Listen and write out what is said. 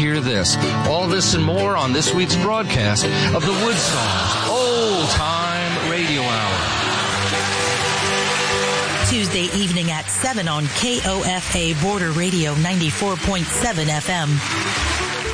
hear this. All this and more on this week's broadcast of the Woodsongs Old Time Radio Hour. Tuesday evening at 7 on KOFA Border Radio 94.7 FM.